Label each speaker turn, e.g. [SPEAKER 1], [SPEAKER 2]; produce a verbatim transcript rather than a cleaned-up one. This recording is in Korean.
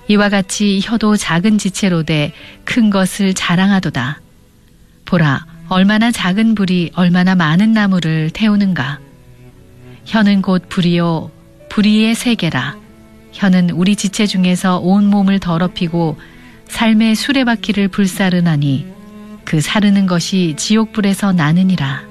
[SPEAKER 1] 이와 같이 혀도 작은 지체로되 큰 것을 자랑하도다. 보라, 얼마나 작은 불이 얼마나 많은 나무를 태우는가. 혀는 곧 불이요 불의의 세계라. 혀는 우리 지체 중에서 온 몸을 더럽히고 삶의 수레바퀴를 불사르나니 그 사르는 것이 지옥불에서 나느니라.